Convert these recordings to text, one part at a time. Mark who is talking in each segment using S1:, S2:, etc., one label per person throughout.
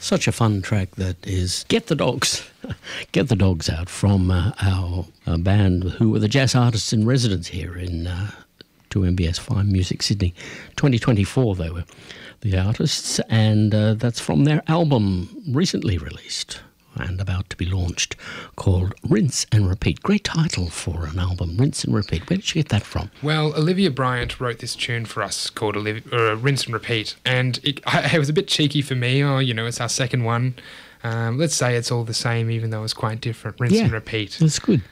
S1: such a fun track that is Get the Dogs. Get the Dogs Out from our band who were the jazz artists in residence here in 2MBS Fine Music Sydney. 2024 they were the artists, and that's from their album recently released and about to be launched called Rinse and Repeat. Great title for an album, Rinse and Repeat. Where did you get that from?
S2: Well, Olivia Bryant wrote this tune for us called Rinse and Repeat, and it was a bit cheeky for me. It's our second one. Let's say it's all the same, even though it's quite different. Rinse and Repeat.
S1: That's good.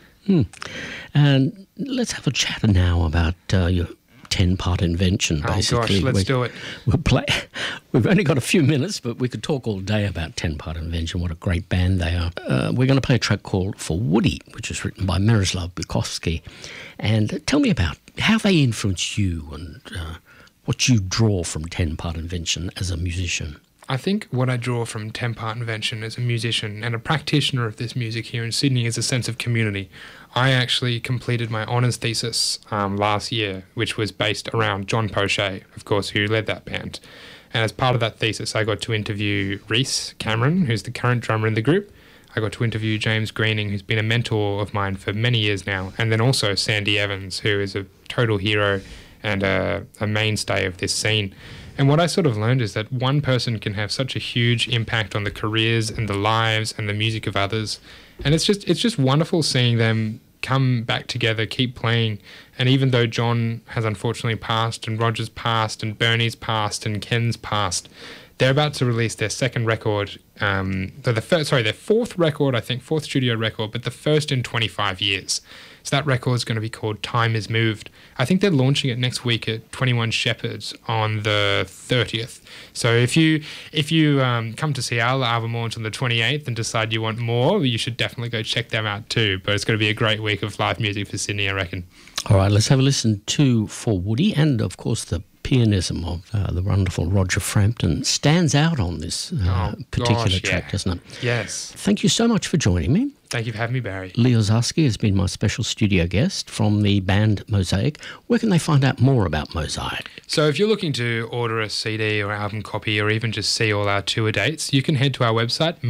S1: And let's have a chat now about your 10-part invention, basically.
S2: Oh, gosh, let's do it.
S1: We've only got a few minutes, but we could talk all day about 10-part invention. What a great band they are. We're going to play a track called For Woody, which is written by Miroslav Bukowski. And tell me about how they influence you and what you draw from 10-part invention as a musician.
S2: I think what I draw from 10-part invention as a musician and a practitioner of this music here in Sydney is a sense of community. I actually completed my honours thesis last year, which was based around John Poche, of course, who led that band. And as part of that thesis, I got to interview Reese Cameron, who's the current drummer in the group. I got to interview James Greening, who's been a mentor of mine for many years now. And then also Sandy Evans, who is a total hero and a mainstay of this scene. And what I sort of learned is that one person can have such a huge impact on the careers and the lives and the music of others. And it's just wonderful seeing them come back together, keep playing. And even though John has unfortunately passed and Roger's passed and Bernie's passed and Ken's passed, they're about to release their second record. Their fourth record, I think, fourth studio record, but the first in 25 years. So that record is going to be called Time Is Moved. I think they're launching it next week at 21 Shepherds on the 30th. So if you come to see our album launch on the 28th and decide you want more, you should definitely go check them out too. But it's going to be a great week of live music for Sydney, I reckon. All
S1: right, let's have a listen to For Woody, and of course the pianism of the wonderful Roger Frampton stands out on this particular track, doesn't it?
S2: Yes.
S1: Thank you so much for joining me.
S2: Thank you for having me, Barry.
S1: Leo Zarski has been my special studio guest from the band Mosaic. Where can they find out more about Mosaic?
S2: So if you're looking to order a CD or album copy or even just see all our tour dates, you can head to our website,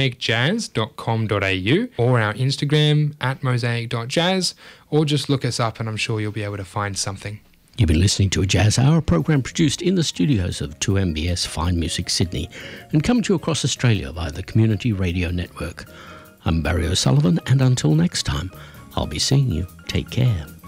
S2: mosaicjazz.com.au, or our Instagram, @mosaic.jazz, or just look us up and I'm sure you'll be able to find something.
S1: You've been listening to a Jazz Hour, program produced in the studios of 2MBS Fine Music Sydney and coming to you across Australia via the Community Radio Network. I'm Barry O'Sullivan, and until next time, I'll be seeing you. Take care.